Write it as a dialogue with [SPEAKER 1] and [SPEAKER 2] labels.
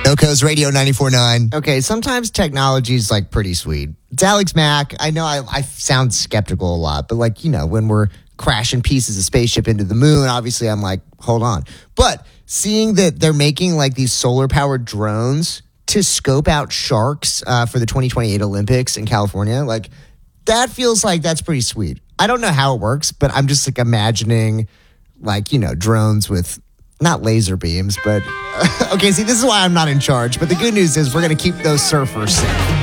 [SPEAKER 1] NoCo's Radio 94.9.
[SPEAKER 2] Okay, sometimes technology is like pretty sweet. It's Alex Mack. I know I sound skeptical a lot, but like, when we're crashing pieces of spaceship into the moon, obviously I'm like, hold on. But seeing that they're making like these solar powered drones to scope out sharks for the 2028 Olympics in California, like that feels like that's pretty sweet. I don't know how it works, but I'm just like imagining like, drones with not laser beams, but okay, see, this is why I'm not in charge. But the good news is we're going to keep those surfers safe.